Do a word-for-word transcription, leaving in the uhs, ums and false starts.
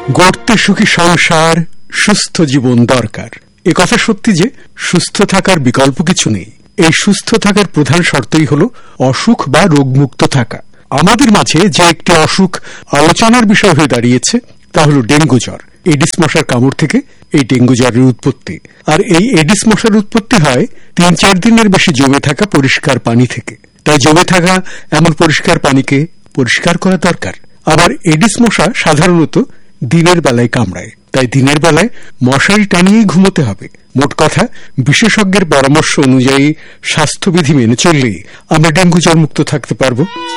গড়তে সুখী সংসার, সুস্থ জীবন দরকার। এ কথা সত্যি যে সুস্থ থাকার বিকল্প কিছু নেই। এই সুস্থ থাকার প্রধান শর্তই হল অসুখ বা রোগমুক্ত থাকা। আমাদের মাঝে যে একটি অসুখ আলোচনার বিষয় হয়ে দাঁড়িয়েছে তা হল ডেঙ্গু জ্বর। এডিস মশার কামড় থেকে এই ডেঙ্গু জ্বরের উৎপত্তি। আর এই এডিস মশার উৎপত্তি হয় তিন চার দিনের বেশি জমে থাকা পরিষ্কার পানি থেকে। তাই জমে থাকা এমন পরিষ্কার পানিকে পরিষ্কার করা দরকার। আবার এডিস মশা সাধারণত দিনের বেলায় কামড়ায়, তাই দিনের বেলায় মশারি টানিয়েই ঘুমোতে হবে। মোট কথা, বিশেষজ্ঞের পরামর্শ অনুযায়ী স্বাস্থ্যবিধি মেনে চললেই আমরা ডেঙ্গু জ্বর মুক্ত থাকতে পারব।